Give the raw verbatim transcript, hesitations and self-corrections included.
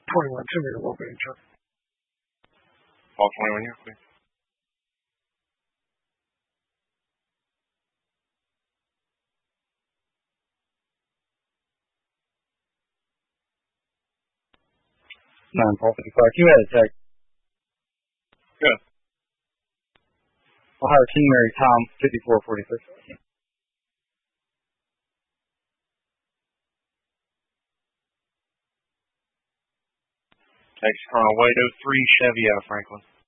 twenty-one, send me the local intro. All twenty-one here, please. nine four fifty-five. You had a text. Good. Ohio King Mary Tom fifty-four forty-six. Text Colonel White oh three Chevy out of Franklin.